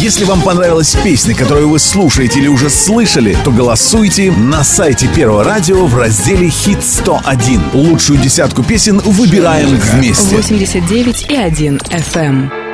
Если вам понравилась песня, которую вы слушаете или уже слышали, то голосуйте на сайте Первого радио в разделе «Хит 101». Лучшую десятку песен выбираем вместе. 89,1 FM.